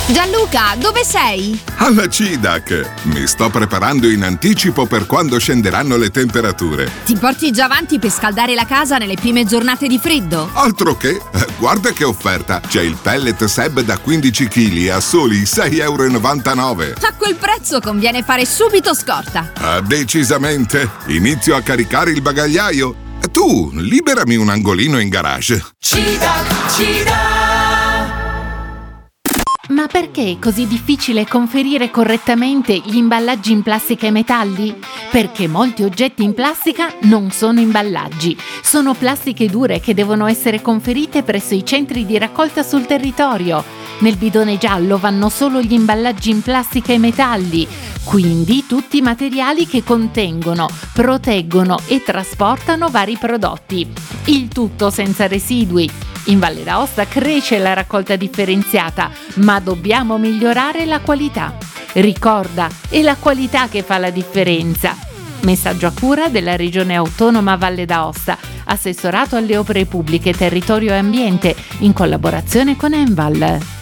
Gianluca, dove sei? Alla CIDAC! Mi sto preparando in anticipo per quando scenderanno le temperature. Ti porti già avanti per scaldare la casa nelle prime giornate di freddo? Altro che! Guarda che offerta! C'è il pellet Seb da 15 kg a soli 6,99 €. A quel prezzo conviene fare subito scorta. Decisamente! Inizio a caricare il bagagliaio. Tu, liberami un angolino in garage. CIDAC. Ma perché è così difficile conferire correttamente gli imballaggi in plastica e metalli? Perché molti oggetti in plastica non sono imballaggi, sono plastiche dure che devono essere conferite presso i centri di raccolta sul territorio. Nel bidone giallo vanno solo gli imballaggi in plastica e metalli, quindi tutti i materiali che contengono, proteggono e trasportano vari prodotti. Il tutto senza residui. In Valle d'Aosta cresce la raccolta differenziata, ma dobbiamo migliorare la qualità. Ricorda, è la qualità che fa la differenza. Messaggio a cura della Regione Autonoma Valle d'Aosta, Assessorato alle Opere Pubbliche, Territorio e Ambiente, in collaborazione con Enval.